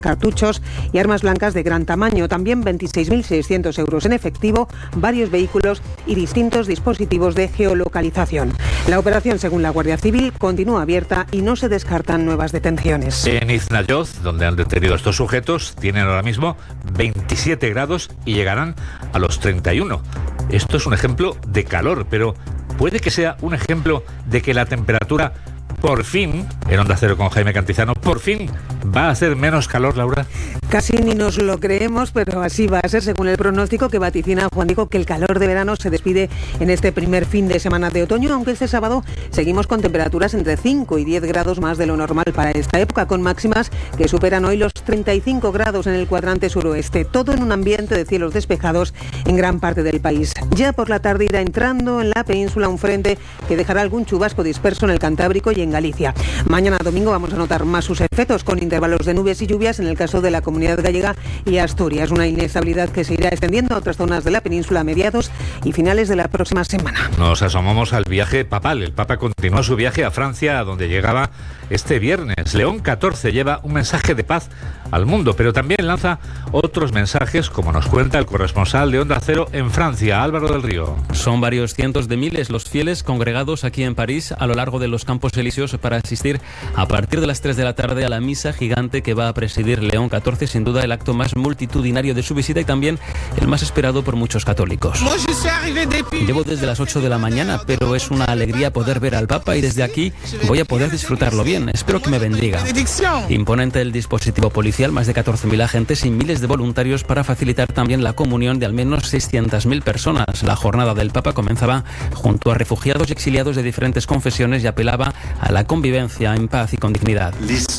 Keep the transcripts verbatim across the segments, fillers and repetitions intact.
cartuchos y armas blancas de gran tamaño. También veintiséis mil seiscientos euros en efectivo, varios vehículos y distintos dispositivos de geolocalización. La operación, según la Guardia Civil, continúa abierta y no se descartan nuevas detenciones. En Iznayoz, donde han detenido a estos sujetos, tienen ahora mismo veintisiete grados y llegarán a los treinta y uno. Esto es un ejemplo de calor, pero puede que sea un ejemplo de que la temperatura, por fin, en Onda Cero con Jaime Cantizano, por fin va a hacer menos calor, Laura. Casi ni nos lo creemos, pero así va a ser según el pronóstico que vaticina Juan Diego, que el calor de verano se despide en este primer fin de semana de otoño, aunque este sábado seguimos con temperaturas entre cinco y diez grados más de lo normal para esta época, con máximas que superan hoy los treinta y cinco grados en el cuadrante suroeste, todo en un ambiente de cielos despejados en gran parte del país. Ya por la tarde irá entrando en la península un frente que dejará algún chubasco disperso en el Cantábrico y en Galicia. Mañana domingo vamos a notar más sus efectos, con intervalos de nubes y lluvias en el caso de la Comunidad Gallega y Asturias, una inestabilidad que se irá extendiendo a otras zonas de la península a mediados y finales de la próxima semana. Nos asomamos al viaje papal. El Papa continúa su viaje a Francia, a donde llegaba este viernes. León catorce lleva un mensaje de paz al mundo, pero también lanza otros mensajes, como nos cuenta el corresponsal de Onda Cero en Francia, Álvaro del Río. Son varios cientos de miles los fieles congregados aquí en París a lo largo de los Campos Elíseos para asistir a partir de las tres de la tarde a la misa gigante que va a presidir León catorce, sin duda el acto más multitudinario de su visita y también el más esperado por muchos católicos. Llevo desde las ocho de la mañana, pero es una alegría poder ver al Papa y desde aquí voy a poder disfrutarlo bien. Espero que me bendiga. Imponente el dispositivo policial, más de catorce mil agentes y miles de voluntarios para facilitar también la comunión de al menos seiscientas mil personas. La jornada del Papa comenzaba junto a refugiados y exiliados de diferentes confesiones y apelaba a la convivencia en paz y con dignidad.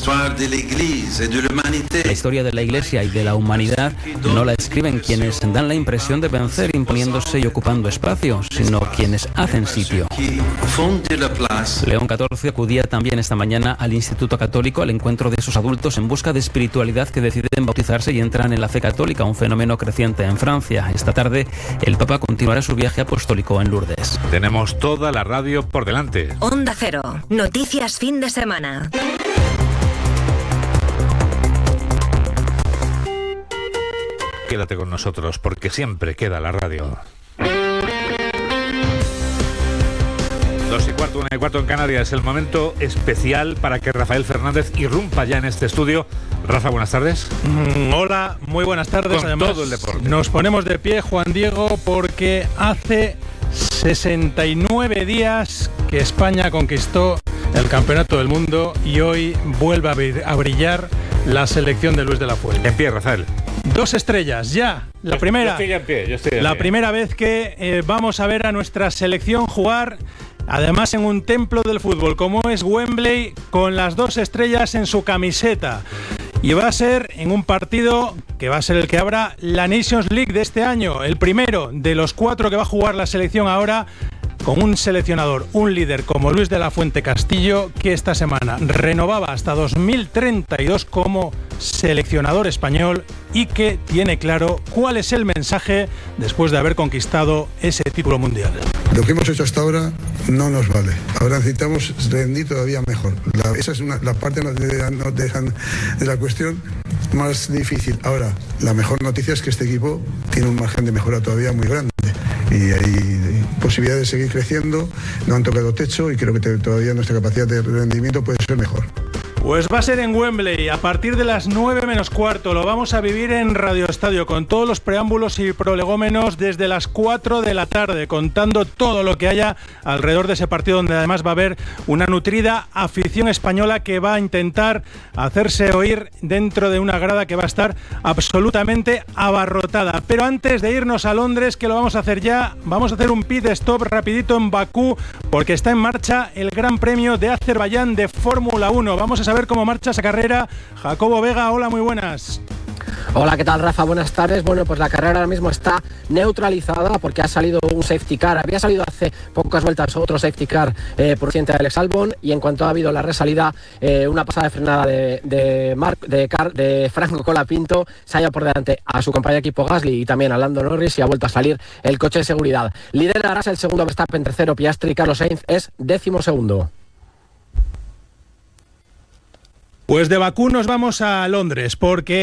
La historia de la Iglesia y de la humanidad no la escriben quienes dan la impresión de vencer imponiéndose y ocupando espacios, sino quienes hacen sitio. León catorce acudía también esta mañana al Instituto Católico, al encuentro de esos adultos en busca de espiritualidad que deciden bautizarse y entran en la fe católica, un fenómeno creciente en Francia. Esta tarde el Papa continuará su viaje apostólico en Lourdes. Tenemos toda la radio por delante. Onda Cero, noticias fin de semana. Quédate con nosotros, porque siempre queda la radio. Dos y cuarto, una y cuarto en Canarias. Es el momento especial para que Rafael Fernández irrumpa ya en este estudio. Rafa, buenas tardes. Mm, hola, muy buenas tardes. Con Además, todo el deporte. Nos ponemos de pie, Juan Diego, porque hace sesenta y nueve días que España conquistó el Campeonato del Mundo y hoy vuelve a brillar la selección de Luis de la Fuente. En pie, Rafael. Dos estrellas, ya. La primera, yo estoy en pie, yo estoy en la pie. primera vez que eh, vamos a ver a nuestra selección jugar, además en un templo del fútbol como es Wembley, con las dos estrellas en su camiseta. Y va a ser en un partido que va a ser el que abra la Nations League de este año, el primero de los cuatro que va a jugar la selección ahora, con un seleccionador, un líder como Luis de la Fuente Castillo, que esta semana renovaba hasta dos mil treinta y dos como seleccionador español y que tiene claro cuál es el mensaje después de haber conquistado ese título mundial. Lo que hemos hecho hasta ahora no nos vale. Ahora necesitamos rendir todavía mejor. La, esa es una, la parte de, de, de, de la cuestión más difícil. Ahora, la mejor noticia es que este equipo tiene un margen de mejora todavía muy grande. Y hay posibilidades de seguir creciendo, no han tocado techo y creo que te, todavía nuestra capacidad de rendimiento puede ser mejor. Pues va a ser en Wembley a partir de las nueve menos cuarto. Lo vamos a vivir en Radio Estadio con todos los preámbulos y prolegómenos desde las cuatro de la tarde, contando todo lo que haya alrededor de ese partido, donde además va a haber una nutrida afición española que va a intentar hacerse oír dentro de una grada que va a estar absolutamente abarrotada. Pero antes de irnos a Londres, que lo vamos a hacer ya, vamos a hacer un pit stop rapidito en Bakú, porque está en marcha el Gran Premio de Azerbaiyán de Fórmula uno. Vamos a saber cómo marcha esa carrera. Jacobo Vega, hola, muy buenas. Hola, ¿qué tal, Rafa? Buenas tardes. Bueno, pues la carrera ahora mismo está neutralizada porque ha salido un safety car. Había salido hace pocas vueltas otro safety car eh, por ciento de Alex Albon, y en cuanto ha habido la resalida, eh, una pasada de frenada de, de, Marc, de, Car, de Franco Colapinto, se ha llevado por delante a su compañero de equipo Gasly y también a Lando Norris, y ha vuelto a salir el coche de seguridad. Lidera el segundo Verstappen, tercero Piastri, y Carlos Sainz es décimo segundo. Pues de Bakú nos vamos a Londres, porque